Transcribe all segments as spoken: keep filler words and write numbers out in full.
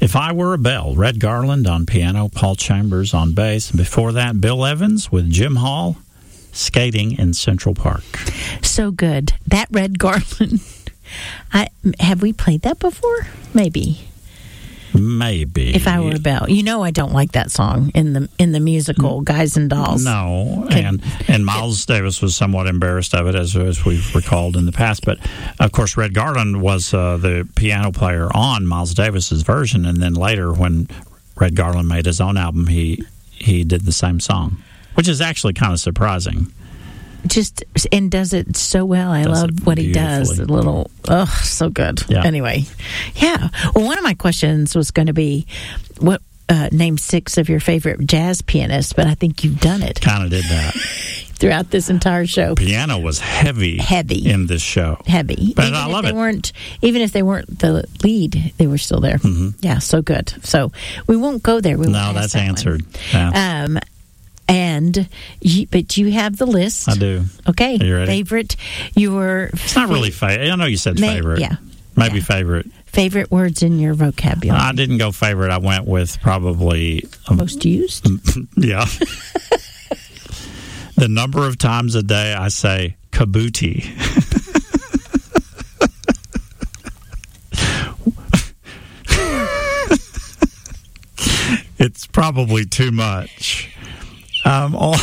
If I Were a Bell, Red Garland on piano, Paul Chambers on bass. Before that, Bill Evans with Jim Hall, Skating in Central Park. So good. That Red Garland. I, have we played that before? Maybe. Maybe. If I Were a Bell. You know I don't like that song in the in the musical Guys and Dolls. No, Okay. and and Miles Davis was somewhat embarrassed of it, as as we've recalled in the past. But of course, Red Garland was uh, the piano player on Miles Davis's version, and then later, when Red Garland made his own album, he he did the same song, which is actually kind of surprising. Just and does it so well. I Does love it what he does. beautifully. A little, oh, so good. Yeah. Anyway, yeah. Well, one of my questions was going to be, what uh, name six of your favorite jazz pianists? But I think you've done it Kind of did that. throughout this entire show. Piano was heavy, Heavy. in this show. Heavy, But even I if love they it. weren't, even if they weren't the lead, they were still there. Mm-hmm. Yeah, so good. So we won't go there. We won't No, ask that's that one. answered. Yeah. Um, and you, but you have the list. I do. Okay. Are you ready? Favorite. Your. It's not really favorite. I know you said May- favorite. yeah. Maybe Yeah. favorite. Favorite words in your vocabulary. I didn't go favorite. I went with probably, um, Most used. yeah. The number of times a day I say kabuti. It's probably too much. Um, all,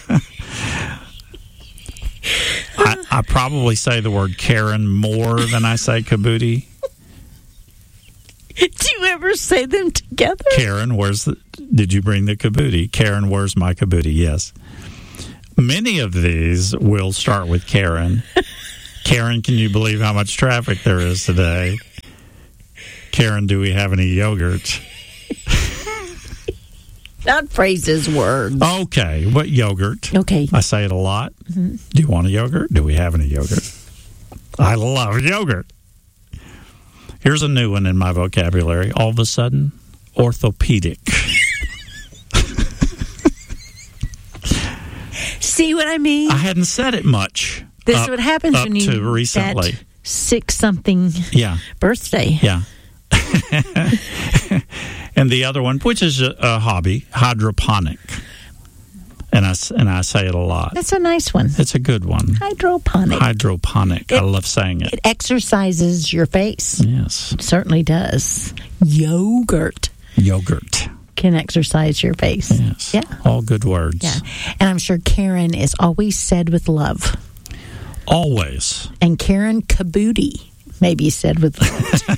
I, I probably say the word Karen more than I say kabuti. Do you ever say them together? Karen, where's the? Did you bring the kabuti? Karen, where's my kabuti? Yes. Many of these will start with Karen. Karen, can you believe how much traffic there is today? Karen, do we have any yogurt? Not phrases, words. Okay, what yogurt? Okay. I say it a lot. Mm-hmm. Do you want a yogurt? Do we have any yogurt? I love yogurt. Here's a new one in my vocabulary. All of a sudden, orthopedic. See what I mean? I hadn't said it much. This is up- what happens up when you to recently. that six something Yeah, birthday. yeah. And the other one, which is a, a hobby, hydroponic. And I, s- and I say it a lot. That's a nice one. It's a good one. Hydroponic. Hydroponic. I It- love saying it. It exercises your face. Yes. It certainly does. Yogurt Yogurt. can exercise your face. Yes. Yeah. All good words. Yeah. And I'm sure Karen is always said with love. Always. And Karen Kabuti may be said with love.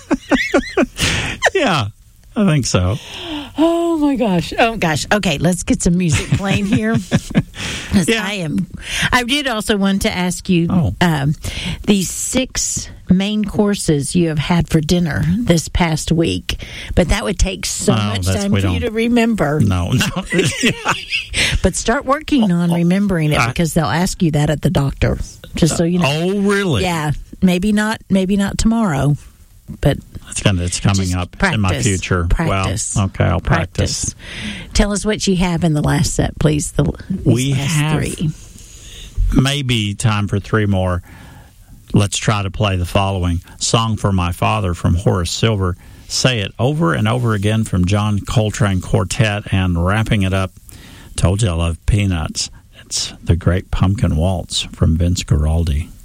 Yeah, I think so. Oh my gosh. Oh gosh. Okay, let's get some music playing here. 'Cause Yeah. I am I did also want to ask you Oh. um, these six main courses you have had for dinner this past week. But that would take so Oh, much that's- time we for you don't- to remember. No, no. But start working on remembering it I- because they'll ask you that at the doctor. Just so you know. Oh, really? Yeah. Maybe not maybe not tomorrow. But It's gonna. It's coming just up practice, in my future. Practice. Well, okay, I'll practice. Practice. Tell us what you have in the last set, please. The these We last have three. Maybe time for three more. Let's try to play the following Song for My Father from Horace Silver. Say It Over and Over Again from John Coltrane Quartet, and wrapping it up, Told You I Love Peanuts. It's The Great Pumpkin Waltz from Vince Guaraldi.